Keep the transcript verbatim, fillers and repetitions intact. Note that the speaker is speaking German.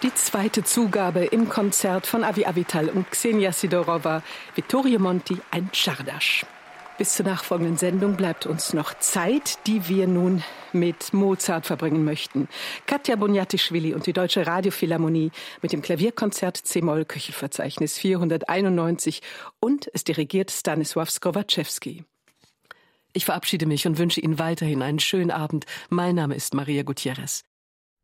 Die zweite Zugabe im Konzert von Avi Avital und Ksenia Sidorova, Vittorio Monti, ein Czardas. Bis zur nachfolgenden Sendung bleibt uns noch Zeit, die wir nun mit Mozart verbringen möchten. Katja Boniatischvili und die Deutsche Radiophilharmonie mit dem Klavierkonzert C-Moll Köchelverzeichnis vierhunderteinundneunzig und es dirigiert Stanisław Skowaczewski. Ich verabschiede mich und wünsche Ihnen weiterhin einen schönen Abend. Mein Name ist Maria Gutierrez.